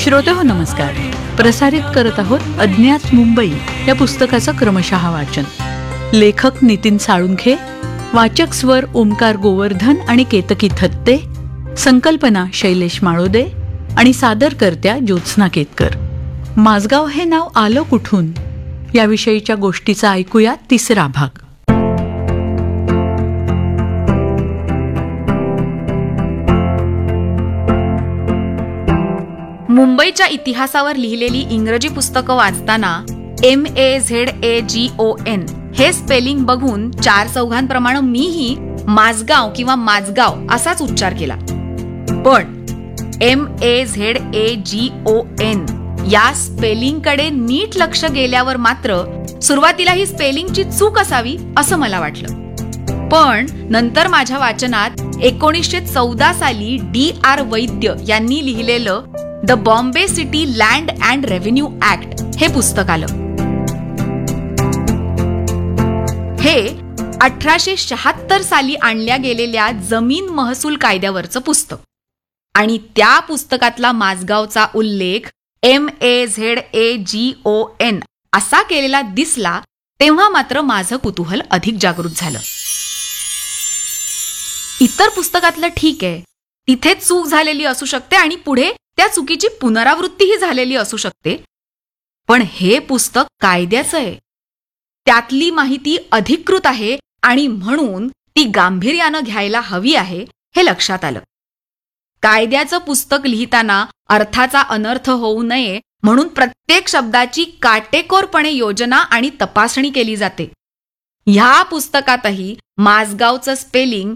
श्रोतेहो नमस्कार. प्रसारित करत आहोत अज्ञात मुंबई या पुस्तकाचं क्रमशः वाचन. लेखक नितीन साळुंखे, वाचक स्वर ओमकार गोवर्धन आणि केतकी थत्ते, संकल्पना शैलेश माळोदे आणि सादरकर्त्या ज्योत्स्ना केतकर. माझगाव हे नाव आलं कुठून याविषयीच्या गोष्टीचा ऐकूया तिसरा भाग. मुंबईच्या इतिहासावर लिहिलेली इंग्रजी पुस्तकं वाचताना MAZAGON हे स्पेलिंग बघून चार चौघांप्रमाणे मीही माझगाव किंवा माझगाव असाच उच्चार केला. पण MAZAGON या स्पेलिंगकडे नीट लक्ष गेल्यावर मात्र सुरुवातीला ही स्पेलिंगची चूक असावी असं मला वाटलं. पण नंतर माझ्या वाचनात 1914 साली DR वैद्य यांनी लिहिलेलं the Bombay city land and revenue act हे पुस्तक आलं. हे 1876 साली आणल्या गेलेल्या जमीन महसूल कायद्यावरचं पुस्तक आणि त्या पुस्तकातला माझगावचा उल्लेख MAZAGON असा केलेला दिसला तेव्हा मात्र माझं कुतूहल अधिक जागृत झालं. इतर पुस्तकातलं ठीक आहे, तिथे चूक झालेली असू शकते आणि पुढे त्या चुकीची पुनरावृत्तीही झालेली असू शकते. पण हे पुस्तक कायद्याचं आहे, त्यातली माहिती अधिकृत आहे आणि म्हणून ती गांभीर्यानं घ्यायला हवी आहे हे लक्षात आलं. कायद्याचं पुस्तक लिहिताना अर्थाचा अनर्थ होऊ नये म्हणून प्रत्येक शब्दाची काटेकोरपणे योजना आणि तपासणी केली जाते. ह्या पुस्तकातही माझगावचं स्पेलिंग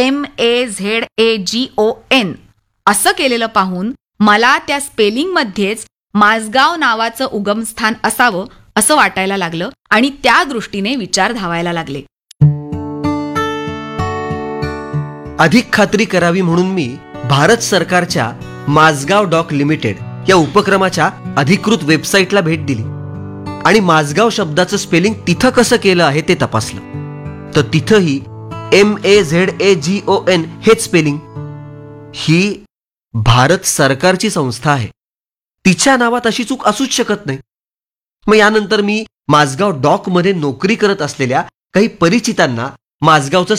MAZAGON असं केलेलं पाहून मला त्या स्पेलिंगमध्येच माझगाव नावाचं उगमस्थान असावं असं वाटायला लागलं आणि त्या दृष्टीने विचार धावायला लागले. अधिक खात्री करावी म्हणून मी भारत सरकारच्या माझगाव डॉक लिमिटेड या उपक्रमाच्या अधिकृत वेबसाईटला भेट दिली आणि माझगाव शब्दाचं स्पेलिंग तिथं कसं केलं आहे ते तपासलं. तर तिथंही MAZAGON हेच स्पेलिंग. ही भारत सरकारची संस्था आहे, तिच्या नावात अशी चूक असूच शकत नाही. मग यानंतर मी माझगाव डॉक मध्ये नोकरी करत असलेल्या काही परिचितांना माझगावचं